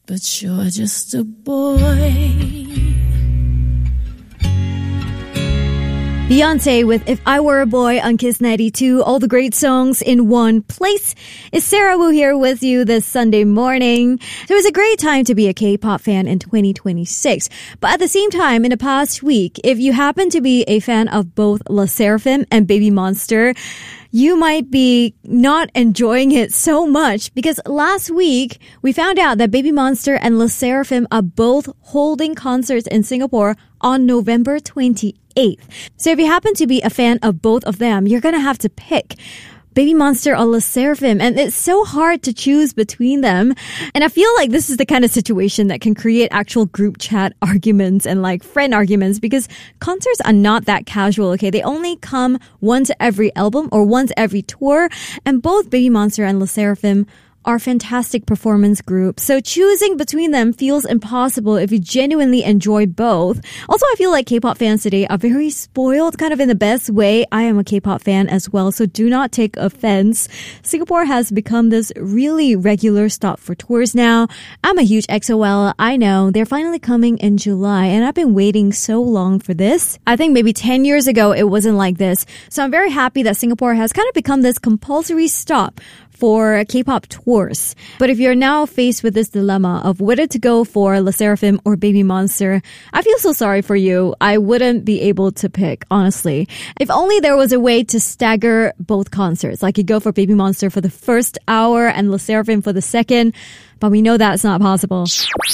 but you're just a boy. Beyonce with If I Were a Boy on Kiss 92. All the great songs in one place. It's Sarah Wu here with you this Sunday morning. So it was a great time to be a K-pop fan in 2026. But at the same time, in the past week, if you happen to be a fan of both LE SSERAFIM and Baby Monster, you might be not enjoying it so much because last week we found out that Baby Monster and LE SSERAFIM are both holding concerts in Singapore on November 28th. So if you happen to be a fan of both of them, you're going to have to pick Baby Monster or LE SSERAFIM, and it's so hard to choose between them. And I feel like this is the kind of situation that can create actual group chat arguments and like friend arguments because concerts are not that casual, okay? They only come once every album or once every tour, and both Baby Monster and LE SSERAFIM are fantastic performance groups. So choosing between them feels impossible if you genuinely enjoy both. Also, I feel like K-pop fans today are very spoiled, kind of in the best way. I am a K-pop fan as well, so do not take offense. Singapore has become this really regular stop for tours now. I'm a huge EXO-L. I know. They're finally coming in July, and I've been waiting so long for this. I think maybe 10 years ago, it wasn't like this. So I'm very happy that Singapore has kind of become this compulsory stop for K-pop tours. But if you're now faced with this dilemma of whether to go for LE SSERAFIM or Baby Monster, I feel so sorry for you. I wouldn't be able to pick, honestly. If only there was a way to stagger both concerts. Like you go for Baby Monster for the first hour and LE SSERAFIM for the second. But we know that's not possible.